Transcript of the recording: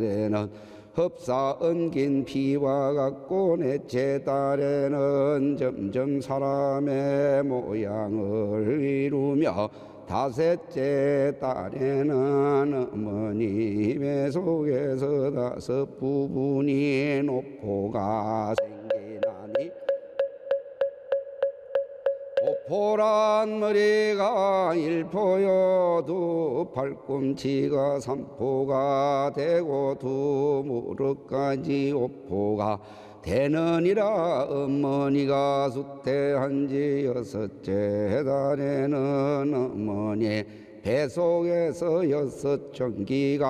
는 흡사 엉긴 피와 같고 넷째 달에는 점점 사람의 모양을 이루며 다섯째 달에는 어머님의 속에서 다섯 부분이 노포가 생기나니 오포란 머리가 일포여 두 팔꿈치가 삼포가 되고 두 무릎까지 오포가 되느니라. 어머니가 수태한지 여섯째 달에는 어머니 뱃속에서 여섯 전기가